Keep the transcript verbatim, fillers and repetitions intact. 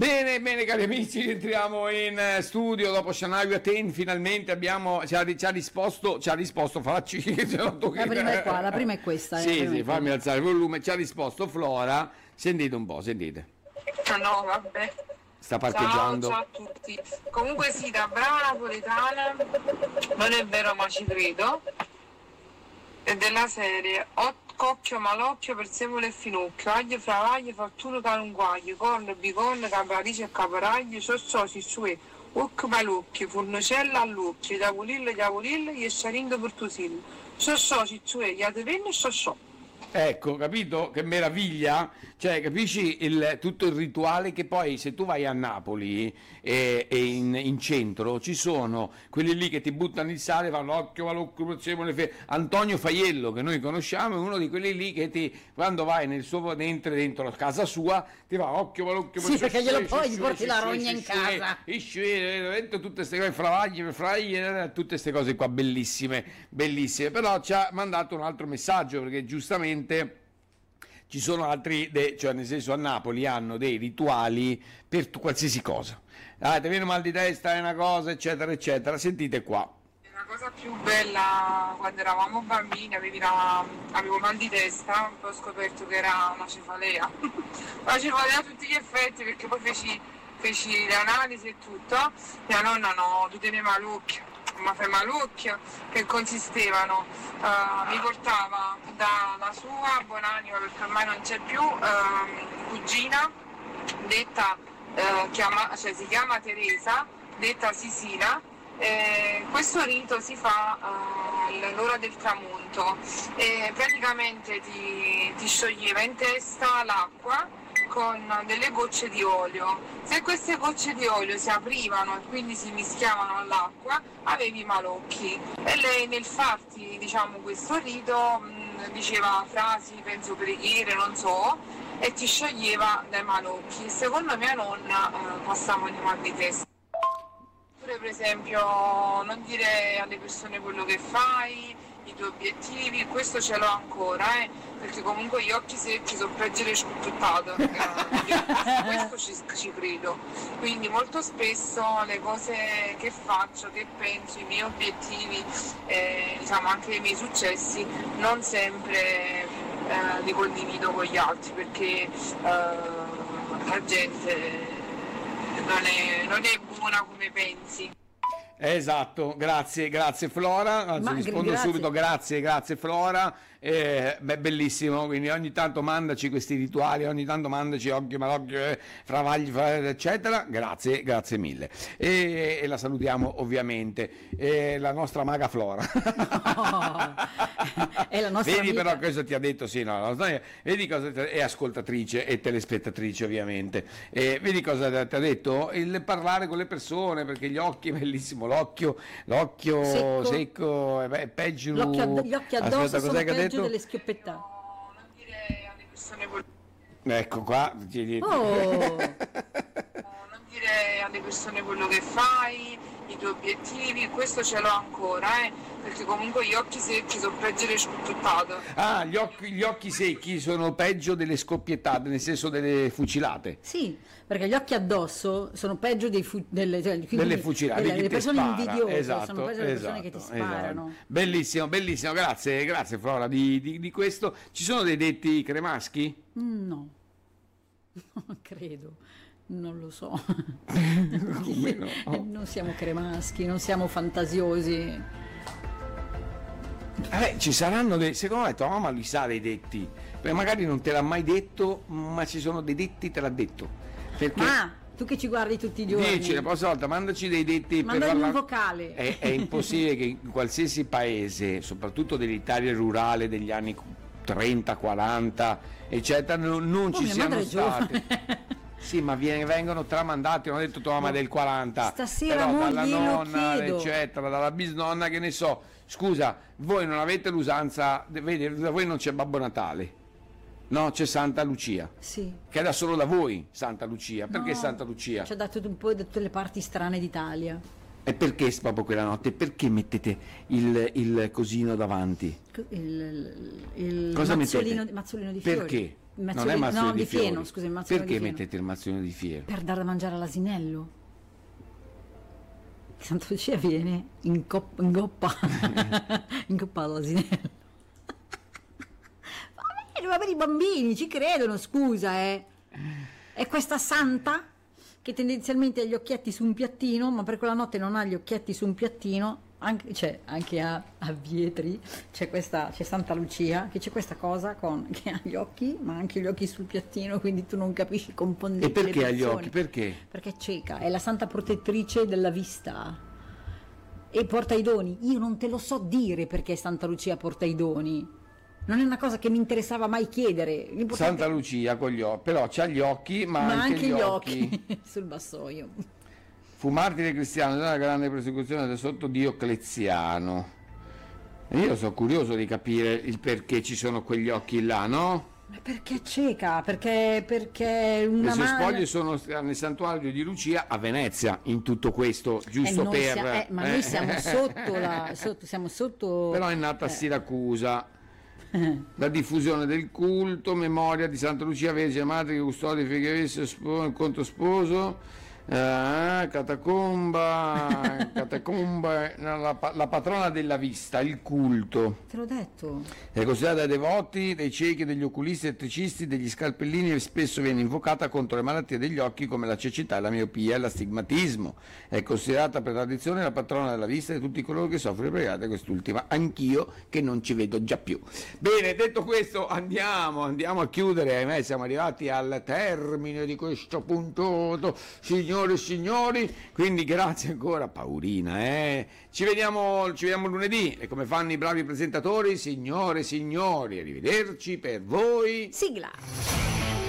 Bene, bene cari amici, rientriamo in eh, studio dopo Shania Twain, finalmente abbiamo, ci ha, ci ha risposto, ci ha risposto, facci, La prima è qua, la prima è questa. eh, la Sì, prima sì, è fammi quella. alzare il volume, ci ha risposto Flora, sentite un po', sentite, No, vabbè. sta Ciao, parcheggiando. ciao a tutti. Comunque sì, da brava napoletana, non è vero ma ci credo, è della serie Ot- Cocchio, Malocchio, Prezzemolo e Finocchio, Aglio, Fravaglio, Fortuno, Calunguaglio, Corno, Bicorno, Caparalice e Caparaglio, Cioccio, Cicciue, Uc, Malocchio, Furnocella all'occhio, Diavolillo, Diavolillo, Iesciarindo, Portusillo, Cioccio, Cicciue, Iatepenne e Cioccio. Ecco, capito? Che meraviglia? Cioè, capisci il, tutto il rituale che poi se tu vai a Napoli e, e in, in centro ci sono quelli lì che ti buttano il sale, fanno occhio, malocchio, prezzemolo, fe-". Antonio Faiello, che noi conosciamo, è uno di quelli lì che ti, quando vai nel suo, dentro, dentro la casa sua, ti fa occhio, malocchio, Sì, perché glielo poi gli porti la rogna in casa. Tutte queste cose, fravaglie, fraglie, tutte queste cose qua bellissime, bellissime. Però ci ha mandato un altro messaggio perché giustamente ci sono altri, de- cioè nel senso a Napoli hanno dei rituali per tu- qualsiasi cosa. Ah, ti viene mal di testa, è una cosa, eccetera, eccetera. Sentite qua. La cosa più bella quando eravamo bambini, avevi la- avevo mal di testa, poi ho scoperto che era una cefalea. Una cefalea a tutti gli effetti perché poi feci, feci le analisi e tutto. Mia nonna no, tu tieni malocchio, ma fai malocchio, che consistevano, eh, mi portava dalla sua buonanima, perché ormai non c'è più, ehm, cugina, detta, eh, chiama- cioè si chiama Teresa, detta Sisina. Eh, questo rito si fa eh, all'ora del tramonto e praticamente ti, ti scioglieva in testa l'acqua con delle gocce di olio. Se queste gocce di olio si aprivano e quindi si mischiavano all'acqua, avevi i malocchi. E lei nel farti, diciamo, questo rito mh, diceva frasi, penso preghiere, non so, e ti scioglieva dai malocchi. Secondo mia nonna eh, passavano i mal di testa. Oppure per esempio non dire alle persone quello che fai, i tuoi obiettivi, questo ce l'ho ancora, eh, perché comunque gli occhi secchi sono peggio del scuttutato, questo ci, ci credo. Quindi molto spesso le cose che faccio, che penso, i miei obiettivi, eh, diciamo anche i miei successi, non sempre eh, li condivido con gli altri, perché eh, la gente non è, non è buona come pensi. Esatto, grazie, grazie Flora, anzi Ma- rispondo grazie. subito, grazie, grazie Flora, eh, beh, bellissimo, quindi ogni tanto mandaci questi rituali, ogni tanto mandaci occhio, malocchio, eh, fravagli, fra- eccetera, grazie, grazie mille. E, e la salutiamo ovviamente, e la nostra maga Flora. No, è la nostra Vedi amica. però cosa ti ha detto, sì, no, la nostra- vedi cosa ti- è ascoltatrice e telespettatrice ovviamente, e vedi cosa ti ha detto? Il parlare con le persone, perché gli occhi è bellissimo, l'occhio, l'occhio Secco. secco, è be- peggio. L'occhio add- gli occhi addosso Aspetta, sono cos'è che ha peggio detto? delle schioppettate. No, non dire alle persone quello Ecco qua. Oh, non dire alle persone quello che fai, i tuoi obiettivi, questo ce l'ho ancora, eh, perché comunque gli occhi secchi sono peggio del scuttutato. Ah, gli occhi, gli occhi secchi sono peggio delle scoppiettate, nel senso delle fucilate. sì, perché gli occhi addosso sono peggio dei fu- delle, cioè, quindi Delle fucilate, delle, di chi delle ti persone spara. invidiose, Esatto, sono peggio delle persone esatto, che ti sparano. esatto. Bellissimo, bellissimo, grazie, grazie Flora di, di- di questo. Ci sono dei detti cremaschi? Mm, no, non credo, non lo so. Come no? Non siamo cremaschi, non siamo fantasiosi. Vabbè, ci saranno dei. Secondo me tua mamma li sa dei detti. Perché magari non te l'ha mai detto, ma ci sono dei detti, te l'ha detto. Perché Ma tu che ci guardi tutti i giorni, dici la prossima volta, mandaci dei detti per mandami un parlare. vocale. È, è impossibile che in qualsiasi paese, soprattutto dell'Italia rurale degli anni trenta, quaranta, eccetera, non, non Oh, ci mia siano madre è state. giovane. Sì, ma viene- vengono tramandati, non ho detto tua mamma No, del quaranta, stasera però mo dalla glielo nonna, chiedo. eccetera, dalla bisnonna, che ne so. Scusa, voi non avete l'usanza, vedi, da voi non c'è Babbo Natale, no, c'è Santa Lucia, Sì. che era solo da voi Santa Lucia. Perché No, Santa Lucia? ci ha dato un po' da tutte le parti strane d'Italia. E perché proprio quella notte? Perché mettete il, il cosino davanti? Il, il Cosa mazzolino, mettete? mazzolino di fiori. Perché? mazzone, Non è mazzone no, di, di fieno, fiori. scusa, il mazzone Perché di fieno. mettete il mazzone di fieno? Per dare da mangiare all'asinello. Santa Lucia viene in, cop- in coppa, in coppa all'asinello. Va bene, va bene, i bambini ci credono, scusa, eh. È questa santa che tendenzialmente ha gli occhietti su un piattino, ma per quella notte non ha gli occhietti su un piattino. Anche, cioè, anche a, a Vietri c'è questa, c'è Santa Lucia che c'è questa cosa con, che ha gli occhi, ma anche gli occhi sul piattino, quindi tu non capisci, confondi E perché le ha gli persone. occhi? Perché? Perché è cieca, è la santa protettrice della vista e porta i doni. Io non te lo so dire perché Santa Lucia porta i doni, non è una cosa che mi interessava mai chiedere. L'importante- Santa Lucia con gli occhi, però c'ha gli occhi, ma, ma anche, anche gli gli occhi. occhi sul vassoio. Fu martire cristiano nella grande persecuzione sotto Diocleziano. E io sono curioso di capire il perché ci sono quegli occhi là, no? Ma perché è cieca? Perché, perché Le una sue mano... spoglie sono nel santuario di Lucia a Venezia, in tutto questo, Eh, giusto noi per... sia- eh, ma noi siamo sotto, la, sotto, siamo sotto... Però è nata a eh, Siracusa. La diffusione del culto, memoria di Santa Lucia, Vergine Madre che custode Figherisse, il conto sposo, eh, catacomba, catacomba la, la patrona della vista, il culto. Te l'ho detto. È considerata dai devoti, dei ciechi, degli oculisti, elettricisti, degli scalpellini e spesso viene invocata contro le malattie degli occhi come la cecità, la miopia e l'astigmatismo. È considerata per tradizione la patrona della vista di tutti coloro che soffrono di pregate quest'ultima, anch'io che non ci vedo già più. Bene, detto questo andiamo, andiamo a chiudere, ahimè siamo arrivati al termine di questo punto, signore e signori, quindi grazie ancora, Paurina, eh? Ci vediamo, ci vediamo lunedì e come fanno i bravi presentatori, signore e signori, arrivederci per voi. Sigla.